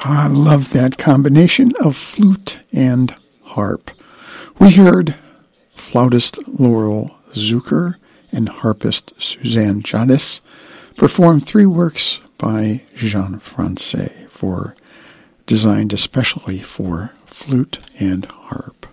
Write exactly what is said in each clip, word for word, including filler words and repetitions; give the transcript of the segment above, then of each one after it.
I love that combination of flute and harp. We heard flautist Laurel Zucker and harpist Suzanne Jadis perform three works by Jean Francais for designed especially for flute and harp.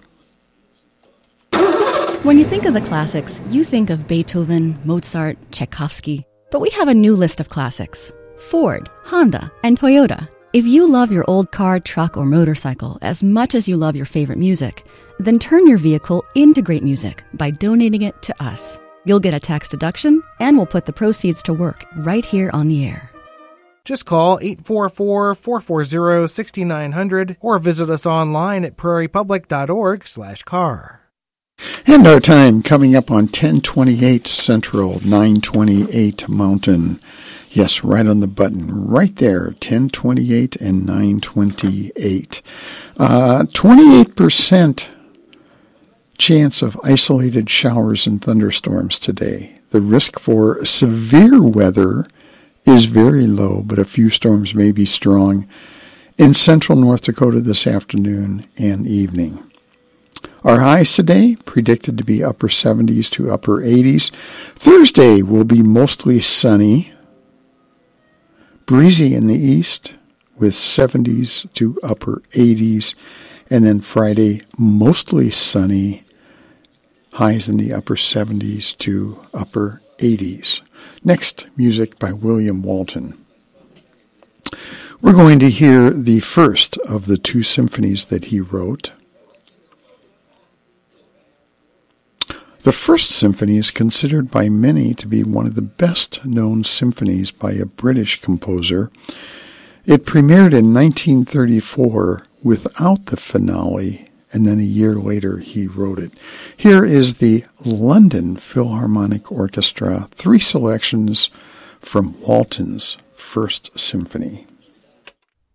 When you think of the classics, you think of Beethoven, Mozart, Tchaikovsky. But we have a new list of classics: Ford, Honda, and Toyota. If you love your old car, truck, or motorcycle as much as you love your favorite music, then turn your vehicle into great music by donating it to us. You'll get a tax deduction, and we'll put the proceeds to work right here on the air. Just call eight four four, four four zero, six nine zero zero or visit us online at prairiepublic.org slash car. And our time coming up on ten twenty-eight Central, nine twenty-eight Mountain. Yes, right on the button, right there, ten twenty-eight and nine twenty-eight. Uh, twenty-eight percent chance of isolated showers and thunderstorms today. The risk for severe weather is very low, but a few storms may be strong in central North Dakota this afternoon and evening. Our highs today predicted to be upper seventies to upper eighties. Thursday will be mostly sunny, breezy in the east with seventies to upper eighties. And then Friday, mostly sunny, highs in the upper seventies to upper eighties. Next, music by William Walton. We're going to hear the first of the two symphonies that he wrote. The first symphony is considered by many to be one of the best-known symphonies by a British composer. It premiered in nineteen thirty-four without the finale, and then a year later he wrote it. Here is the London Philharmonic Orchestra, three selections from Walton's First Symphony.